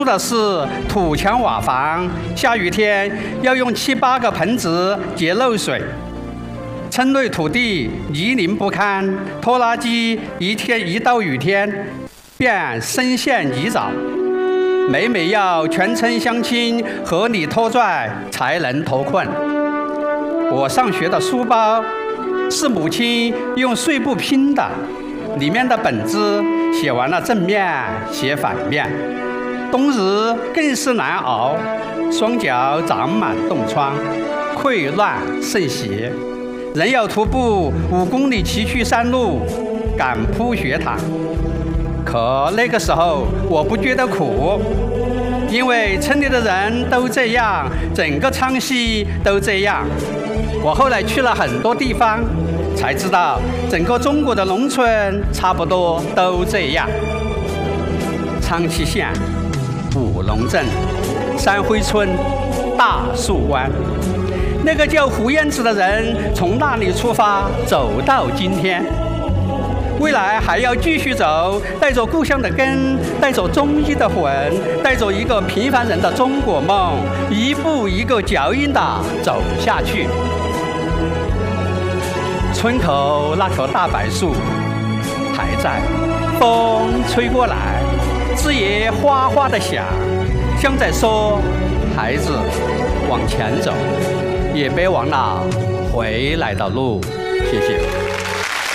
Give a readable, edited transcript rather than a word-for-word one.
住的是土墙瓦房，下雨天要用7、8个盆子接漏水。村内土地泥泞不堪，拖拉机一到雨天便深陷泥沼，每每要全村乡亲合力拖拽才能脱困。我上学的书包是母亲用碎布拼的，里面的本子写完了正面，写反面。冬日更是难熬，双脚长满冻疮，溃烂渗血，人要徒步5公里崎岖山路，赶铺雪毯。可那个时候我不觉得苦，因为村里的人都这样，整个昌西都这样。我后来去了很多地方，才知道整个中国的农村差不多都这样。昌西县武隆镇山辉村大树湾，那个叫胡燕子的人从那里出发，走到今天。未来还要继续走，带着故乡的根，带着中医的魂，带着一个平凡人的中国梦，一步一个脚印地走下去。村口那棵大柏树还在，风吹过来，枝叶哗哗地响，像在说：孩子，往前走，也别忘了回来的路。谢谢。